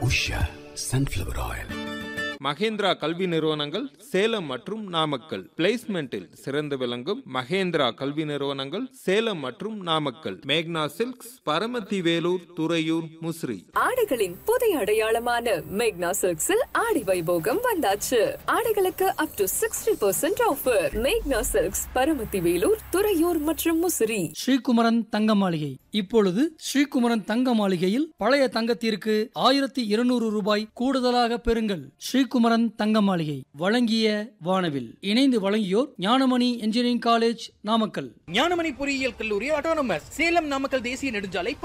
Usha sunflower oil. Mahindra கல்வி நிறுவனங்கள் சேலம் மற்றும் நாமக்கல். பிளேஸ்மெண்டில் சிறந்து விளங்கும் மகேந்திரா கல்வி நிறுவனங்கள் சேலம் மற்றும் நாமக்கல். மேக்னா சில்க்ஸ், பரமத்தி வேலூர், துறையூர், முசிறி. ஆடைகளின் புதிய அடையாளமான மேக்னா சில்க்ஸில் ஆடி வைபோகம் வந்தாச்சு. ஆடைகளுக்கு அப் டு 60% ஆஃபர். மேக்னா சில்க்ஸ், பரமத்தி வேலூர், துறையூர் மற்றும் முசிறி. ஸ்ரீகுமரன் தங்க மாளிகை. இப்பொழுது ஸ்ரீகுமரன் தங்க மாளிகையில் பழைய தங்கத்திற்கு 1200 ரூபாய் கூடுதலாக பெறுங்கள். ஸ்ரீகுமரன் தங்க மாளிகை வழங்கிய வானவில். இணைந்து வழங்கியோர் ஞானமணி இன்ஜினியரிங் காலேஜ், நாமக்கல். ஞானமணி பொறியியல் கல்லூரி ஆட்டோனமஸ், சேலம் நாமக்கல் தேசிய நெடுஞ்சாலை